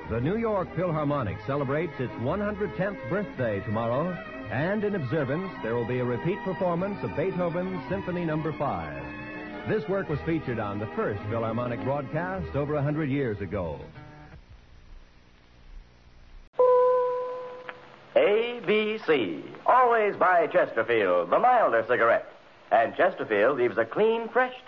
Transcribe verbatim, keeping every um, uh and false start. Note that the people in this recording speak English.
The New York Philharmonic celebrates its one hundred tenth birthday tomorrow, and in observance, there will be a repeat performance of Beethoven's Symphony Number five. This work was featured on the first Philharmonic broadcast over one hundred years ago. A B C. Always buy Chesterfield, the milder cigarette. And Chesterfield leaves a clean, fresh